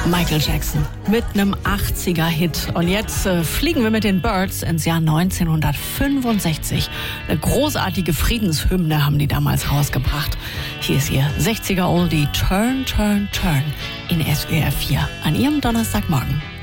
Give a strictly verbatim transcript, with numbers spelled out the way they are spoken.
Michael Jackson mit einem achtziger-Hit. Und jetzt äh, fliegen wir mit den Byrds ins Jahr neunzehnhundertfünfundsechzig. Eine großartige Friedenshymne haben die damals rausgebracht. Hier ist ihr sechziger-Oldie Turn, Turn, Turn in S W R vier an ihrem Donnerstagmorgen.